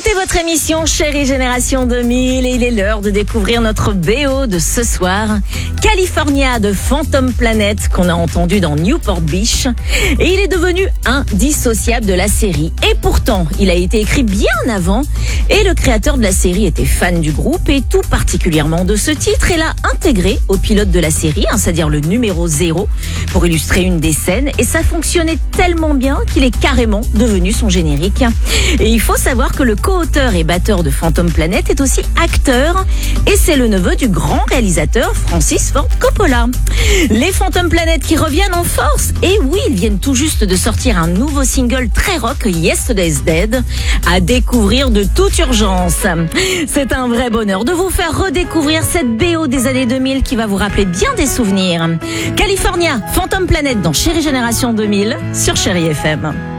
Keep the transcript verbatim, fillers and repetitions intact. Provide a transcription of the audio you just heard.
écoutez votre émission Chérie Génération deux mille et il est l'heure de découvrir notre B O de ce soir. California de Phantom Planet qu'on a entendu dans Newport Beach. Et il est devenu indissociable de la série. Et pourtant, il a été écrit bien avant. Et le créateur de la série était fan du groupe et tout particulièrement de ce titre et l'a intégré au pilote de la série, hein, c'est-à-dire le numéro zéro, pour illustrer une des scènes. Et ça fonctionnait tellement bien qu'il est carrément devenu son générique. Et il faut savoir que le co-auteur et batteur de Phantom Planet est aussi acteur et c'est le neveu du grand réalisateur Francis Ford Coppola. Les Phantom Planet qui reviennent en force. Et oui, ils viennent tout juste de sortir un nouveau single très rock, Yesterday's Dead, à découvrir de toute urgence. C'est un vrai bonheur de vous faire redécouvrir cette B O des années deux mille qui va vous rappeler bien des souvenirs. California, Phantom Planet dans Chérie Génération deux mille sur Chérie F M.